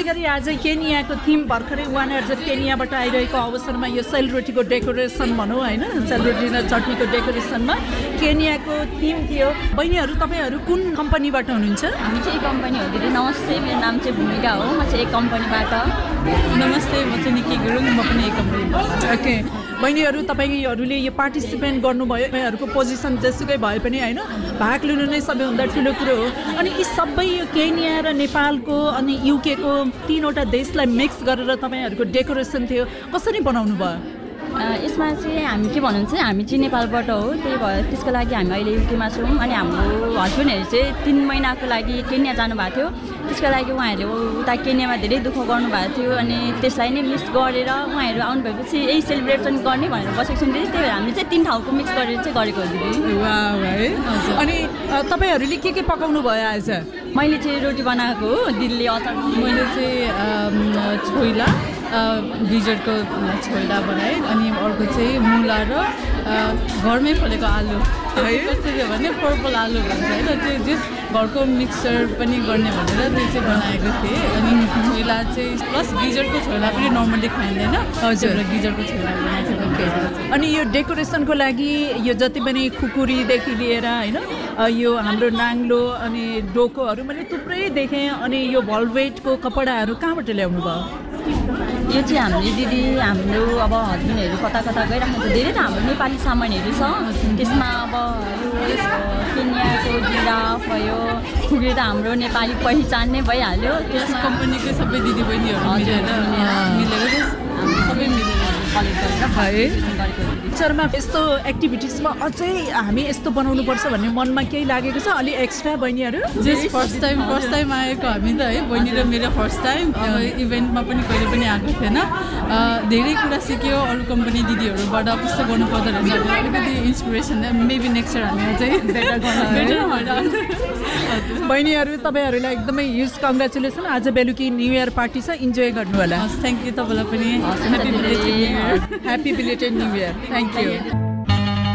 गरी आज केनियाको थिम भर्खरै 100 केनियाबाट आइरहेको अवसरमा यो सेलरोटीको डेकोरेसन भनौँ होइन, सेलरोटी र चटनीको डेकोरेसनमा केनियाको थिम थियो। बहिनीहरू तपाईँहरू कुन कम्पनीबाट हुनुहुन्छ? हामी चाहिँ एक कम्पनी हो दिदी। नमस्ते, मेरो नाम चाहिँ भूमिका हो, म चाहिँ एक कम्पनीबाट। नमस्ते, म चाहिँ निकी गुरुङ, म पनि एक कम्पनीबाट। ओके बहिनीहरू, तपाईँहरूले यो पार्टिसिपेन्ट गर्नुभयो, तपाईँहरूको पोजिसन जेसुकै भए पनि होइन, भाग लिनु नै सबैभन्दा ठुलो कुरो हो। अनि यी सबै यो केनिया र नेपालको अनि युकेको 3वटा देशलाई मिक्स गरेर तपाईँहरूको डेकोरेसन थियो, कसरी बनाउनु भयो? यसमा चाहिँ हामी के भन्नुहुन्छ, हामी चाहिँ नेपालबाट हो, त्यही भएर त्यसको लागि हामी अहिले युकेमा छौँ। अनि हाम्रो हस्बेन्डहरू चाहिँ 3 महिनाको लागि केनिया जानुभएको थियो। त्यसको लागि उहाँहरूले उता केनियामा धेरै दुःख गर्नुभएको थियो। अनि त्यसलाई नै मिक्स गरेर उहाँहरू आउनु भएपछि यही सेलिब्रेसन गर्ने भनेर बसेको छौँ। त्यही भएर हामीले चाहिँ 3 ठाउँको मिक्स गरेर चाहिँ गरेको हो दिदी। वाह है। अनि तपाईँहरूले के पकाउनु भयो आज? मैले चाहिँ रोटी बनाएको हो, दिदीले अचार। मैले चाहिँ छोइला गिजरको छोइला बनाएँ। अनि अर्को चाहिँ मुला र घरमै फलेको आलु है, कसरी भने पर्पल आलु भन्छ होइन, त्यो जस घरको मिक्सचर पनि गर्ने भनेर त्यो चाहिँ बनाएको थिएँ। अनि छोइला चाहिँ प्लस गिजरको छोइला पनि नर्मली खाइँदैन, हजुर, गिजरको छोइला बनाएको। अनि यो डेकोरेसनको लागि यो जति पनि खुकुरीदेखि लिएर होइन, यो हाम्रो नाङ्लो अनि डोकोहरू मैले थुप्रै देखेँ। अनि यो भल्भेटको कपडाहरू कहाँबाट ल्याउनु भयो? यो चाहिँ हामीले दिदी हाम्रो अब हस्बेन्डहरू कता कता गइराख्नु छ, धेरै त हाम्रो नेपाली सामानहरू छ त्यसमा। अब यो केनियाको जिराफ भयो, खुकुरी त हाम्रो नेपाली पहिचान नै भइहाल्यो। त्यस कम्पनीको सबै दिदीबहिनीहरू मिलेर सबै मिलेर कलेक्ट गरेर फ्युचरमा यस्तो एक्टिभिटिजमा अझै हामी यस्तो बनाउनुपर्छ भन्ने मनमा केही लागेको छ अलि एक्स्ट्रा? बहिनीहरू फर्स्ट टाइम आएको हामी त है, बहिनी र मेरो फर्स्ट टाइम। अब इभेन्टमा पनि कहिले पनि आएको थिएन, धेरै कुरा सिक्यो अरू कम्पनी दिदीहरूबाट कस्तो गर्नुपर्दो रहेछ, अलिकति इन्सपिरेसन। मेबी नेक्स्ट इयर हामी चाहिँ बहिनीहरू तपाईँहरूलाई एकदमै ह्युज कङ्ग्रेचुलेसन। आज बेलुकी न्यू इयर पार्टी छ, इन्जोय गर्नु होला। थ्याङ्क यू, तपाईँलाई पनि happy belated new year. Thank you.